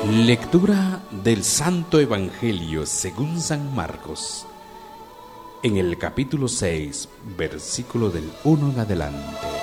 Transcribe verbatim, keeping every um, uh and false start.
Lectura del Santo Evangelio según San Marcos, en el capítulo seis, versículo del uno en adelante.